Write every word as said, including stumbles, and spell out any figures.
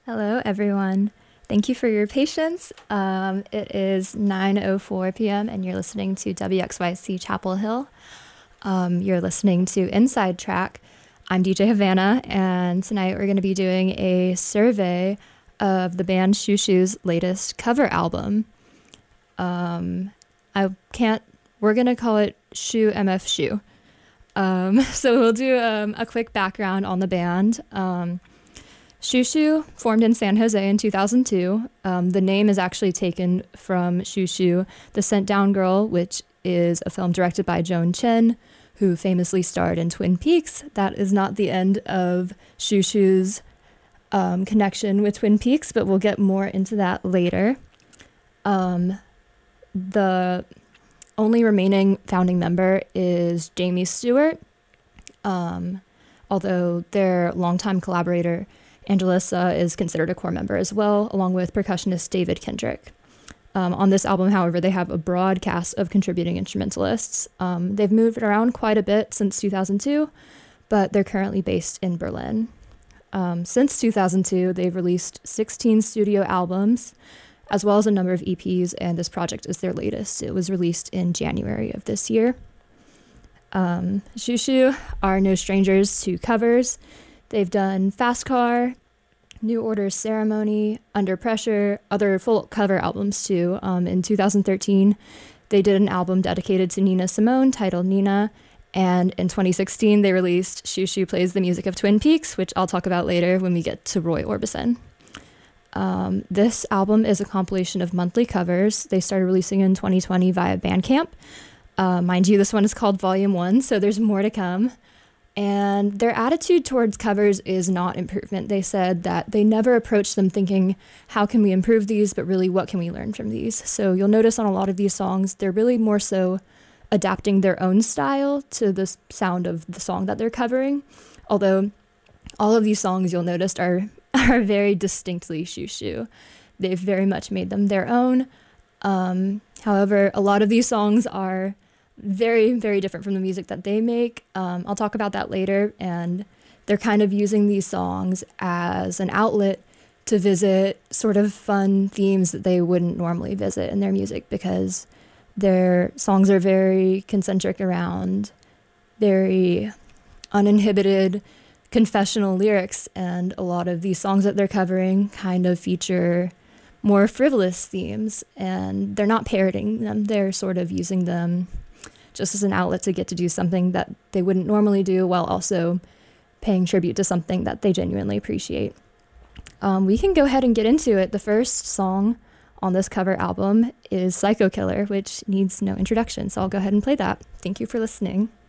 Hello, everyone. Thank you for your patience. Um, it is nine oh four p m and you're listening to W X Y C Chapel Hill. Um, you're listening to Inside Track. I'm D J Havana, and tonight we're going to be doing a survey of the band Shoo Shoo's latest cover album. Um, I can't, we're going to call it Shoo M F Shoo. Um, so we'll do um, a quick background on the band. Um, Shoo Shoo formed in San Jose in two thousand two. Um, the name is actually taken from Shoo Shoo, the Sent Down Girl, which is a film directed by Joan Chen, who famously starred in Twin Peaks. That is not the end of Shoo Shoo's um, connection with Twin Peaks, but we'll get more into that later. Um, the only remaining founding member is Jamie Stewart, um, although their longtime collaborator Angelissa is considered a core member as well, along with percussionist David Kendrick. Um, on this album, however, they have a broad cast of contributing instrumentalists. Um, they've moved around quite a bit since two thousand two, but they're currently based in Berlin. Um, since two thousand two, they've released sixteen studio albums, as well as a number of E Ps, and this project is their latest. It was released in January of this year. Um, Shoo Shoo are no strangers to covers. They've done Fast Car, New Order's Ceremony, Under Pressure, other full cover albums too. Um, in two thousand thirteen, they did an album dedicated to Nina Simone titled Nina, and in twenty sixteen, they released Shoo Shoo Plays the Music of Twin Peaks, which I'll talk about later when we get to Roy Orbison. Um, this album is a compilation of monthly covers. They started releasing in twenty twenty via Bandcamp. Uh, mind you, this one is called Volume one, so there's more to come. And their attitude towards covers is not improvement. They said that they never approach them thinking, how can we improve these, but really, what can we learn from these? So you'll notice on a lot of these songs, they're really more so adapting their own style to the sound of the song that they're covering. Although all of these songs, you'll notice, are, are very distinctly Shoo Shoo. They've very much made them their own. Um, however, a lot of these songs are very, very different from the music that they make. Um, I'll talk about that later. And they're kind of using these songs as an outlet to visit sort of fun themes that they wouldn't normally visit in their music, because their songs are very concentric around very uninhibited confessional lyrics. And a lot of these songs that they're covering kind of feature more frivolous themes, and they're not parroting them. They're sort of using them just as an outlet to get to do something that they wouldn't normally do, while also paying tribute to something that they genuinely appreciate. Um, we can go ahead and get into it. The first song on this cover album is Psycho Killer, which needs no introduction, so I'll go ahead and play that. Thank you for listening.